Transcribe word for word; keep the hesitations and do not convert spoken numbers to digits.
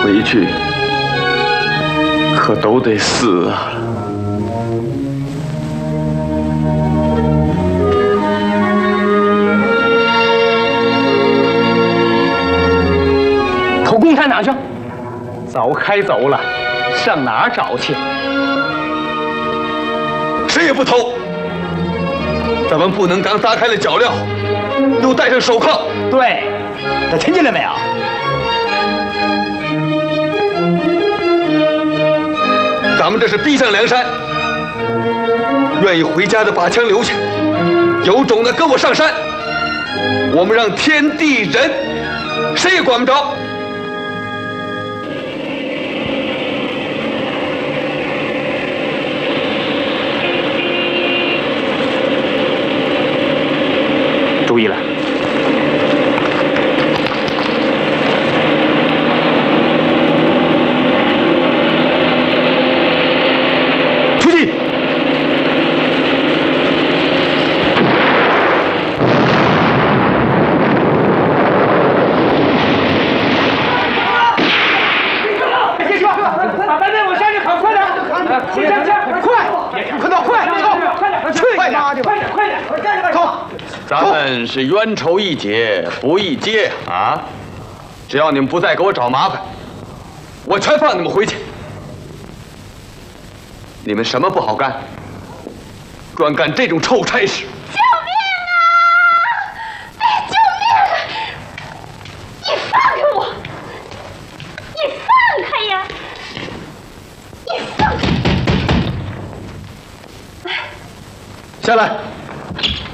回去可都得死啊！ 投共产党去，早开走了，上哪儿找去？ 谁也不投。咱们不能刚砸开了脚镣，又戴上手铐。 对，都听见了没有？ 咱们这是逼上梁山，愿意回家的把枪留下，有种的跟我上山。我们让天地人谁也管不着。 注意了。 咱们是冤仇易解不易结啊！只要你们不再给我找麻烦，我全放你们回去。你们什么不好干，专干这种臭差事！ 救命啊！哎，救命！你放开我！你放开呀！你放开！ 下来。